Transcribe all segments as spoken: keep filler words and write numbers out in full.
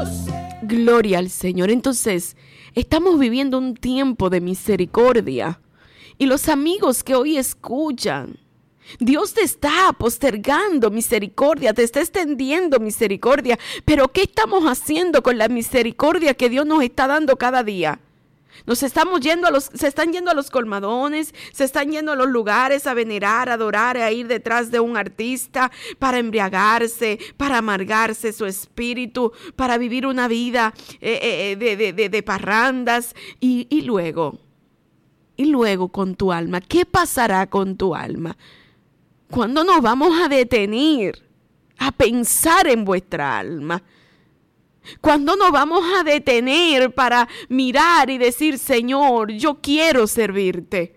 Gloria al Señor. Entonces, estamos viviendo un tiempo de misericordia. Y los amigos que hoy escuchan, Dios te está postergando misericordia, te está extendiendo misericordia. Pero ¿qué estamos haciendo con la misericordia que Dios nos está dando cada día? Nos estamos yendo a los, se están yendo a los colmadones, se están yendo a los lugares a venerar, a adorar, a ir detrás de un artista para embriagarse, para amargarse su espíritu, para vivir una vida eh, eh, de, de, de, de parrandas. Y, y luego, y luego con tu alma, ¿qué pasará con tu alma? ¿Cuándo nos vamos a detener a pensar en vuestra alma? ¿Cuándo nos vamos a detener para mirar y decir, Señor, yo quiero servirte?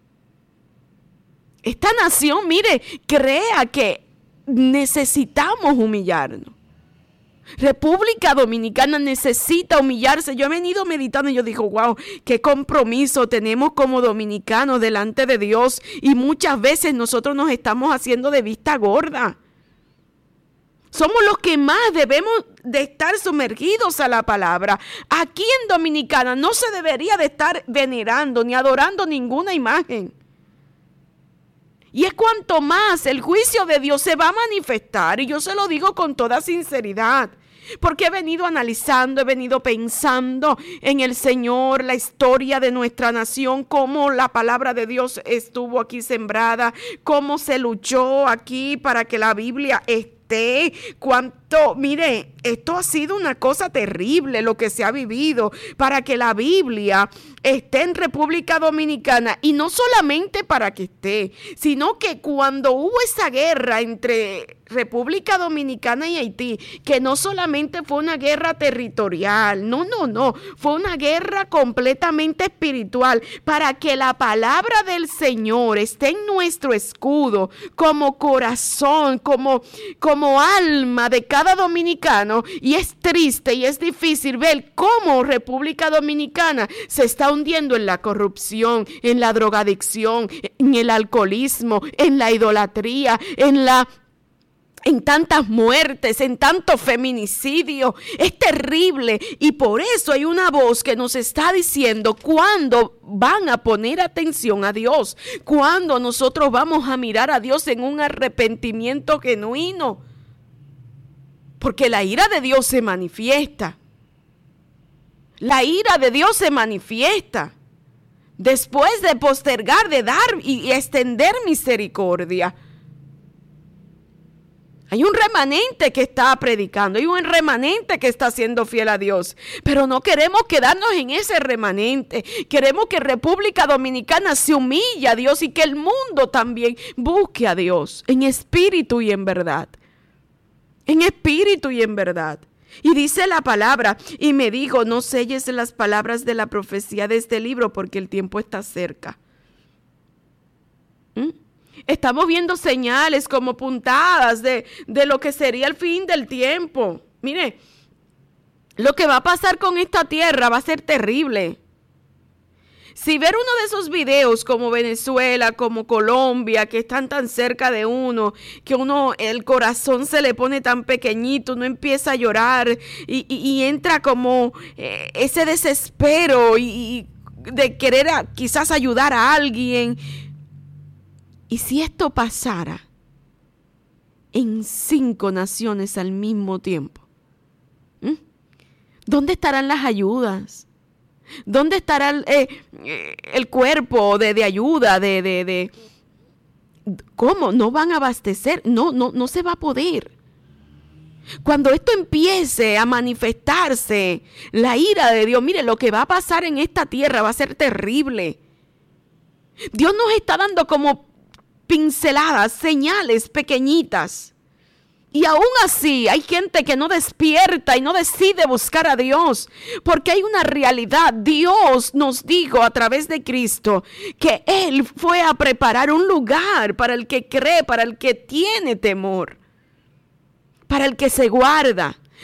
Esta nación, mire, crea que necesitamos humillarnos. República Dominicana necesita humillarse. Yo he venido meditando y yo digo, wow, qué compromiso tenemos como dominicanos delante de Dios. Y muchas veces nosotros nos estamos haciendo de vista gorda. Somos los que más debemos de estar sumergidos a la palabra. Aquí en Dominicana no se debería de estar venerando ni adorando ninguna imagen. Y es cuanto más el juicio de Dios se va a manifestar, y yo se lo digo con toda sinceridad, porque he venido analizando, he venido pensando en el Señor, la historia de nuestra nación, cómo la palabra de Dios estuvo aquí sembrada, cómo se luchó aquí para que la Biblia esté. Cuánto, mire, esto ha sido una cosa terrible lo que se ha vivido para que la Biblia esté en República Dominicana, y no solamente para que esté, sino que cuando hubo esa guerra entre República Dominicana y Haití, que no solamente fue una guerra territorial, no, no, no, fue una guerra completamente espiritual, para que la palabra del Señor esté en nuestro escudo, como corazón, como, como alma de cada dominicano. Y es triste y es difícil ver cómo República Dominicana se está hundiendo en la corrupción, en la drogadicción, en el alcoholismo, en la idolatría, en la en tantas muertes, en tanto feminicidio. Es terrible, y por eso hay una voz que nos está diciendo cuándo van a poner atención a Dios, cuándo nosotros vamos a mirar a Dios en un arrepentimiento genuino, porque la ira de Dios se manifiesta. La ira de Dios se manifiesta después de postergar, de dar y extender misericordia. Hay un remanente que está predicando, hay un remanente que está siendo fiel a Dios, pero no queremos quedarnos en ese remanente. Queremos que República Dominicana se humille a Dios y que el mundo también busque a Dios en espíritu y en verdad. En espíritu y en verdad. Y dice la palabra, y me dijo, no selles las palabras de la profecía de este libro, porque el tiempo está cerca. ¿Mm? Estamos viendo señales como puntadas de, de lo que sería el fin del tiempo. Mire, lo que va a pasar con esta tierra va a ser terrible. Si ver uno de esos videos como Venezuela, como Colombia, que están tan cerca de uno, que uno, el corazón se le pone tan pequeñito, uno empieza a llorar y, y, y entra como eh, ese desespero y, y de querer a, quizás ayudar a alguien. Y si esto pasara en cinco naciones al mismo tiempo, ¿eh? ¿Dónde estarán las ayudas? ¿Dónde estará el, eh, el cuerpo de, de ayuda? De, de, de, ¿Cómo? ¿No van a abastecer? No, no, no se va a poder. Cuando esto empiece a manifestarse, la ira de Dios, mire, lo que va a pasar en esta tierra va a ser terrible. Dios nos está dando como pinceladas, señales pequeñitas. Y aún así hay gente que no despierta y no decide buscar a Dios, porque hay una realidad. Dios nos dijo a través de Cristo que Él fue a preparar un lugar para el que cree, para el que tiene temor, para el que se guarda.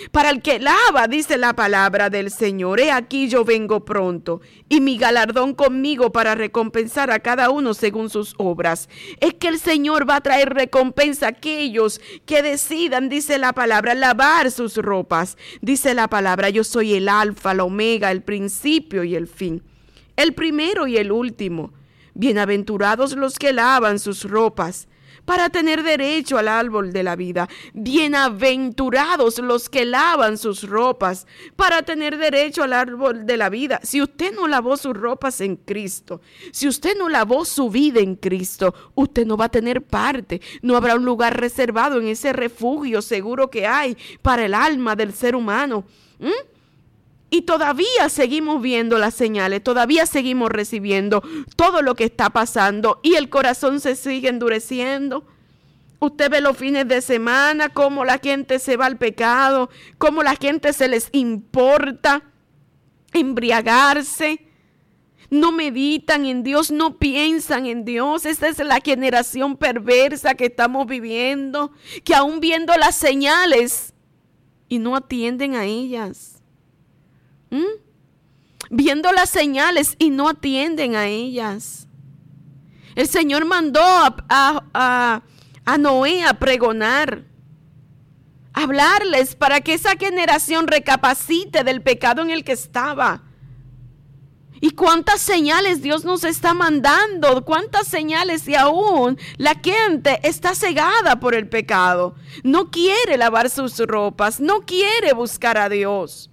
Para el que lava, dice la palabra del Señor, he aquí yo vengo pronto, y mi galardón conmigo para recompensar a cada uno según sus obras. Es que el Señor va a traer recompensa a aquellos que decidan, dice la palabra, lavar sus ropas. Dice la palabra, yo soy el alfa, la omega, el principio y el fin, el primero y el último. Bienaventurados los que lavan sus ropas para tener derecho al árbol de la vida. Bienaventurados los que lavan sus ropas para tener derecho al árbol de la vida. Si usted no lavó sus ropas en Cristo, si usted no lavó su vida en Cristo, usted no va a tener parte. No habrá un lugar reservado en ese refugio seguro que hay para el alma del ser humano. ¿Mm? Y todavía seguimos viendo las señales, todavía seguimos recibiendo todo lo que está pasando y el corazón se sigue endureciendo. Usted ve los fines de semana, cómo la gente se va al pecado, cómo la gente se les importa embriagarse. No meditan en Dios, no piensan en Dios. Esta es la generación perversa que estamos viviendo, que aún viendo las señales y no atienden a ellas. ¿Mm? Viendo las señales y no atienden a ellas. El Señor mandó a, a, a, a Noé a pregonar, a hablarles para que esa generación recapacite del pecado en el que estaba. ¿Y cuántas señales Dios nos está mandando? ¿Cuántas señales? Y aún la gente está cegada por el pecado. No quiere lavar sus ropas, no quiere buscar a Dios.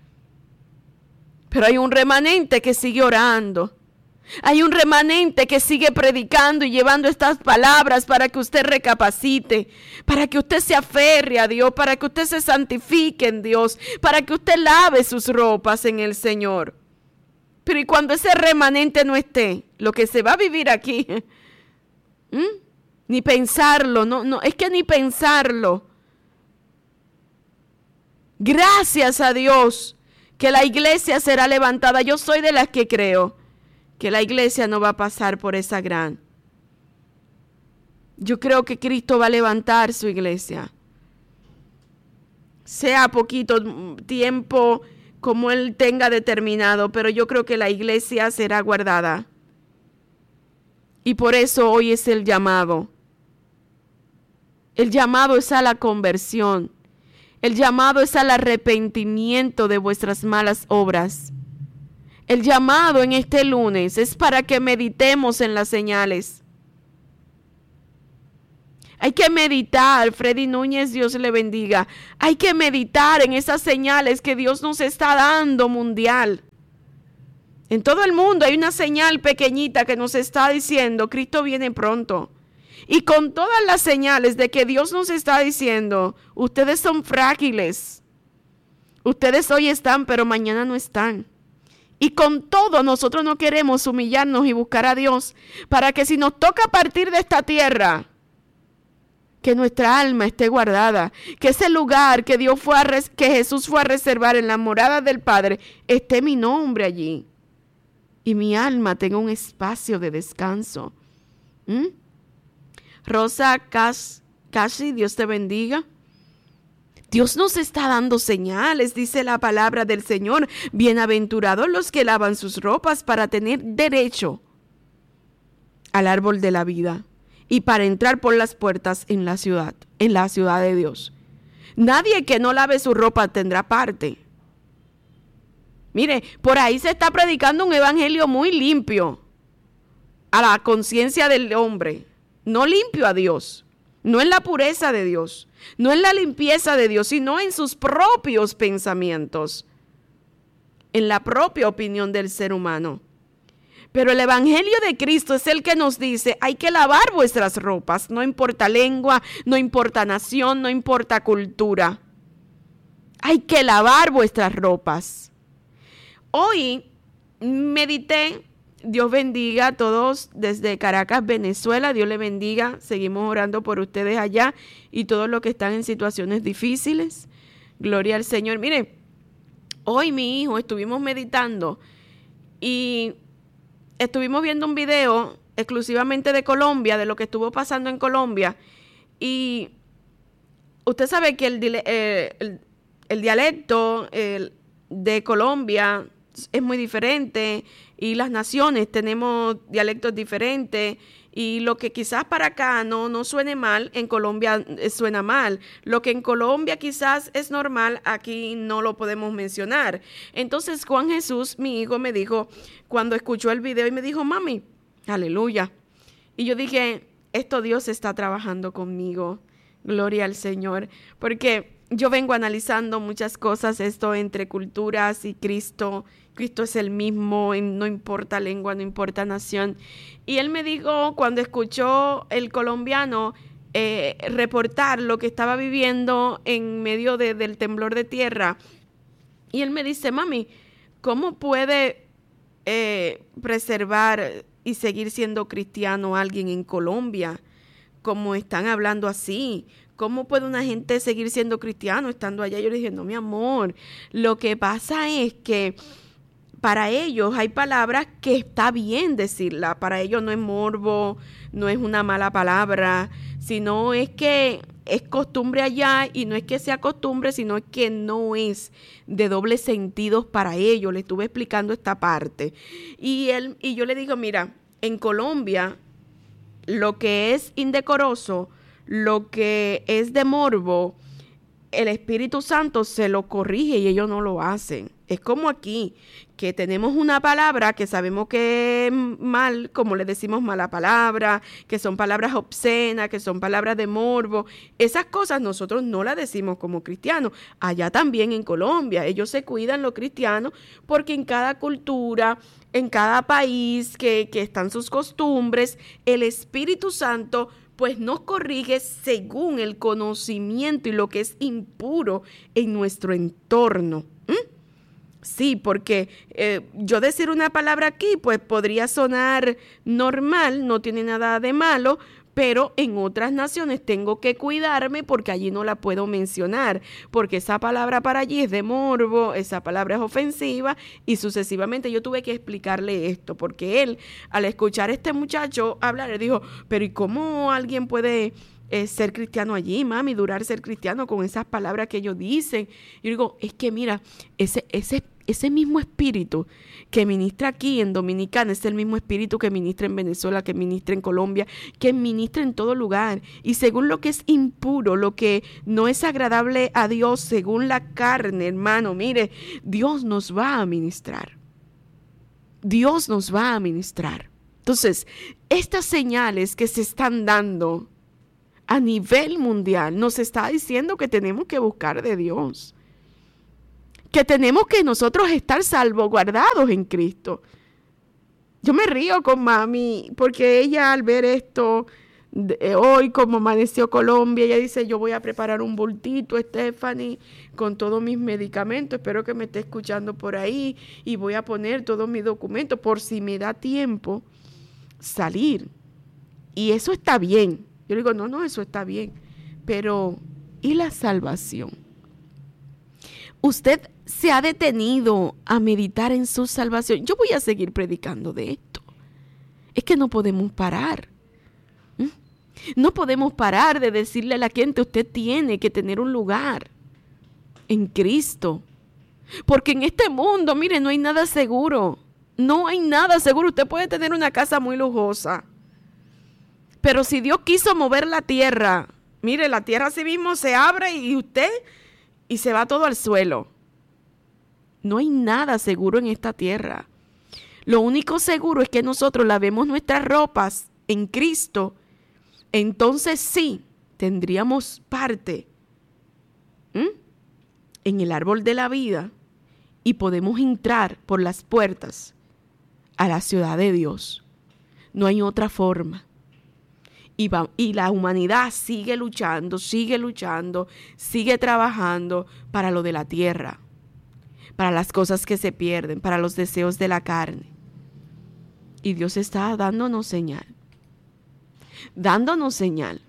Pero hay un remanente que sigue orando. Hay un remanente que sigue predicando y llevando estas palabras para que usted recapacite, para que usted se aferre a Dios, para que usted se santifique en Dios, para que usted lave sus ropas en el Señor. Pero y cuando ese remanente no esté, lo que se va a vivir aquí, ¿Mm? ni pensarlo, no, no, es que ni pensarlo. Gracias a Dios que la iglesia será levantada. Yo soy de las que creo que la iglesia no va a pasar por esa gran. Yo creo que Cristo va a levantar su iglesia. Sea poquito tiempo como Él tenga determinado, pero yo creo que la iglesia será guardada. Y por eso hoy es el llamado. El llamado es a la conversión. El llamado es al arrepentimiento de vuestras malas obras. El llamado en este lunes es para que meditemos en las señales. Hay que meditar, Freddy Núñez, Dios le bendiga. Hay que meditar en esas señales que Dios nos está dando mundial. En todo el mundo hay una señal pequeñita que nos está diciendo, Cristo viene pronto. Y con todas las señales de que Dios nos está diciendo, ustedes son frágiles. Ustedes hoy están, pero mañana no están. Y con todo nosotros no queremos humillarnos y buscar a Dios para que si nos toca partir de esta tierra, que nuestra alma esté guardada, que ese lugar que Dios fue a res- que Jesús fue a reservar en la morada del Padre, esté mi nombre allí. Y mi alma tenga un espacio de descanso. ¿Mm? Rosa Casi, Dios te bendiga. Dios nos está dando señales, dice la palabra del Señor. Bienaventurados los que lavan sus ropas para tener derecho al árbol de la vida y para entrar por las puertas en la ciudad, en la ciudad de Dios. Nadie que no lave su ropa tendrá parte. Mire, por ahí se está predicando un evangelio muy limpio a la conciencia del hombre. No limpio a Dios, no en la pureza de Dios, no en la limpieza de Dios, sino en sus propios pensamientos, en la propia opinión del ser humano. Pero el evangelio de Cristo es el que nos dice, hay que lavar vuestras ropas, no importa lengua, no importa nación, no importa cultura. Hay que lavar vuestras ropas. Hoy medité. Dios bendiga a todos desde Caracas, Venezuela. Dios le bendiga. Seguimos orando por ustedes allá y todos los que están en situaciones difíciles. Gloria al Señor. Mire, hoy mi hijo estuvimos meditando y estuvimos viendo un video exclusivamente de Colombia, de lo que estuvo pasando en Colombia. Y usted sabe que el, eh, el, el dialecto el, de Colombia es muy diferente y las naciones tenemos dialectos diferentes y lo que quizás para acá no, no suene mal, en Colombia suena mal. Lo que en Colombia quizás es normal, aquí no lo podemos mencionar. Entonces Juan Jesús, mi hijo, me dijo, cuando escuchó el video y me dijo, mami, aleluya. Y yo dije, esto Dios está trabajando conmigo, gloria al Señor, porque yo vengo analizando muchas cosas, esto entre culturas y Cristo. Cristo es el mismo, no importa lengua, no importa nación. Y él me dijo, cuando escuchó el colombiano eh, reportar lo que estaba viviendo en medio de, del temblor de tierra, y él me dice, mami, ¿cómo puede eh, preservar y seguir siendo cristiano alguien en Colombia? Como están hablando así, ¿cómo puede una gente seguir siendo cristiano estando allá? Yo le dije, no, mi amor, lo que pasa es que para ellos hay palabras que está bien decirla, para ellos no es morbo, no es una mala palabra, sino es que es costumbre allá y no es que sea costumbre, sino es que no es de dobles sentidos para ellos. Le estuve explicando esta parte. Y, él, y yo le digo, mira, en Colombia lo que es indecoroso, lo que es de morbo, el Espíritu Santo se lo corrige y ellos no lo hacen. Es como aquí, que tenemos una palabra que sabemos que es mal, como le decimos mala palabra, que son palabras obscenas, que son palabras de morbo. Esas cosas nosotros no las decimos como cristianos. Allá también en Colombia, ellos se cuidan los cristianos porque en cada cultura, en cada país que, que están sus costumbres, el Espíritu Santo pues nos corrige según el conocimiento y lo que es impuro en nuestro entorno. ¿Mm? Sí, porque eh, yo decir una palabra aquí, pues podría sonar normal, no tiene nada de malo, pero en otras naciones tengo que cuidarme porque allí no la puedo mencionar, porque esa palabra para allí es de morbo, esa palabra es ofensiva y sucesivamente yo tuve que explicarle esto, porque él, al escuchar a este muchacho hablar, él dijo, pero ¿y cómo alguien puede eh, ser cristiano allí, mami, durar ser cristiano con esas palabras que ellos dicen? Y yo digo, es que mira, ese, ese Ese mismo espíritu que ministra aquí en Dominicana es el mismo espíritu que ministra en Venezuela, que ministra en Colombia, que ministra en todo lugar. Y según lo que es impuro, lo que no es agradable a Dios, según la carne, hermano, mire, Dios nos va a ministrar. Dios nos va a ministrar. Entonces, estas señales que se están dando a nivel mundial nos está diciendo que tenemos que buscar de Dios. Que tenemos que nosotros estar salvaguardados en Cristo. Yo me río con mami porque ella al ver esto, de, hoy como amaneció Colombia, ella dice, yo voy a preparar un bultito, Stephanie, con todos mis medicamentos, espero que me esté escuchando por ahí y voy a poner todos mis documentos por si me da tiempo salir. Y eso está bien. Yo le digo, no, no, eso está bien. Pero, ¿y la salvación? Usted se ha detenido a meditar en su salvación. Yo voy a seguir predicando de esto. Es que no podemos parar. ¿Mm? No podemos parar de decirle a la gente, usted tiene que tener un lugar en Cristo. Porque en este mundo, mire, no hay nada seguro. No hay nada seguro. Usted puede tener una casa muy lujosa. Pero si Dios quiso mover la tierra, mire, la tierra así mismo se abre y usted... y se va todo al suelo. No hay nada seguro en esta tierra. Lo único seguro es que nosotros lavemos nuestras ropas en Cristo. Entonces sí, tendríamos parte ¿m? en el árbol de la vida y podemos entrar por las puertas a la ciudad de Dios. No hay otra forma. Y, va, y la humanidad sigue luchando, sigue luchando, sigue trabajando para lo de la tierra, para las cosas que se pierden, para los deseos de la carne. Y Dios está dándonos señal, dándonos señal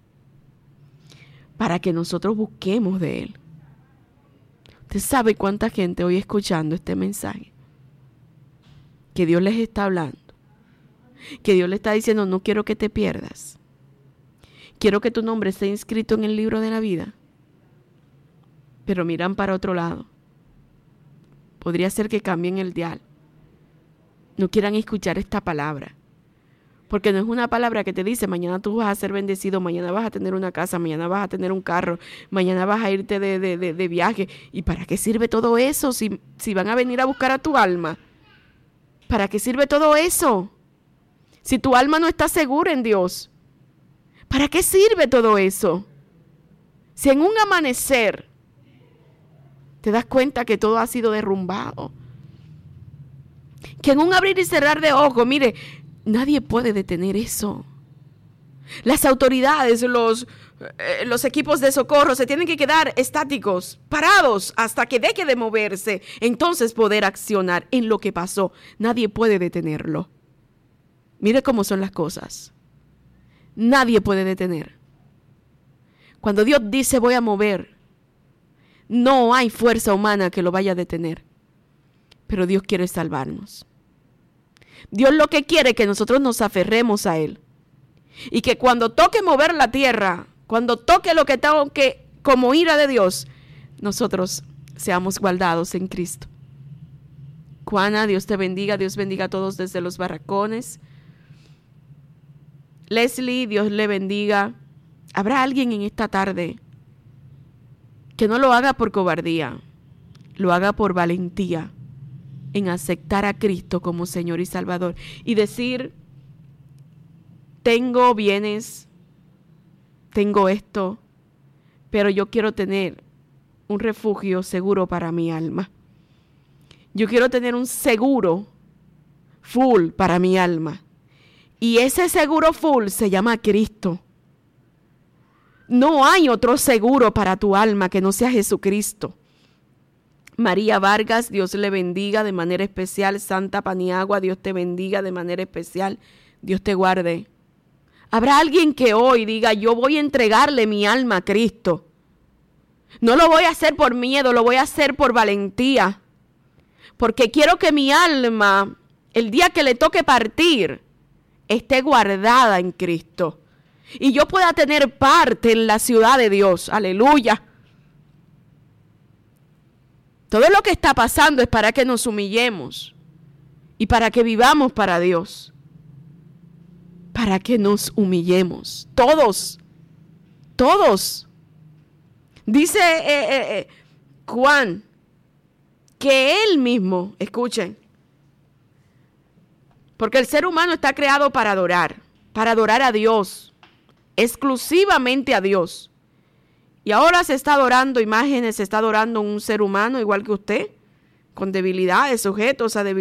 para que nosotros busquemos de Él. Usted sabe cuánta gente hoy escuchando este mensaje, que Dios les está hablando, que Dios le está diciendo, no quiero que te pierdas. Quiero que tu nombre esté inscrito en el libro de la vida. pero miran para otro lado. Podría ser que cambien el dial. No quieran escuchar esta palabra. Porque no es una palabra que te dice, mañana tú vas a ser bendecido, mañana vas a tener una casa, mañana vas a tener un carro, mañana vas a irte de, de, de, de viaje. ¿Y para qué sirve todo eso si, si van a venir a buscar a tu alma? ¿Para qué sirve todo eso? Si tu alma no está segura en Dios. ¿Para qué sirve todo eso? Si en un amanecer te das cuenta que todo ha sido derrumbado. Que en un abrir y cerrar de ojos, mire, nadie puede detener eso. Las autoridades, los, eh, los equipos de socorro se tienen que quedar estáticos, parados, hasta que deje de moverse. Entonces poder accionar en lo que pasó. Nadie puede detenerlo. Mire cómo son las cosas. Nadie puede detener. Cuando Dios dice voy a mover, no hay fuerza humana que lo vaya a detener. Pero Dios quiere salvarnos. Dios lo que quiere es que nosotros nos aferremos a Él. Y que cuando toque mover la tierra, cuando toque lo que toque como ira de Dios, nosotros seamos guardados en Cristo. Juana, Dios te bendiga, Dios bendiga a todos desde los barracones. Leslie, Dios le bendiga. Habrá alguien en esta tarde que no lo haga por cobardía, lo haga por valentía en aceptar a Cristo como Señor y Salvador y decir, tengo bienes, tengo esto, pero yo quiero tener un refugio seguro para mi alma. Yo quiero tener un seguro full para mi alma. Y ese seguro full se llama Cristo. No hay otro seguro para tu alma que no sea Jesucristo. María Vargas, Dios le bendiga de manera especial. Santa Paniagua, Dios te bendiga de manera especial. Dios te guarde. Habrá alguien que hoy diga, yo voy a entregarle mi alma a Cristo. No lo voy a hacer por miedo, lo voy a hacer por valentía. Porque quiero que mi alma, el día que le toque partir, esté guardada en Cristo. Y yo pueda tener parte en la ciudad de Dios. Aleluya. Todo lo que está pasando es para que nos humillemos. Y para que vivamos para Dios. Para que nos humillemos. Todos. Todos. Dice eh, eh, eh, Juan que él mismo, escuchen, porque el ser humano está creado para adorar, para adorar a Dios, exclusivamente a Dios. Y ahora se está adorando imágenes, se está adorando un ser humano igual que usted, con debilidades, sujetos a debilidades.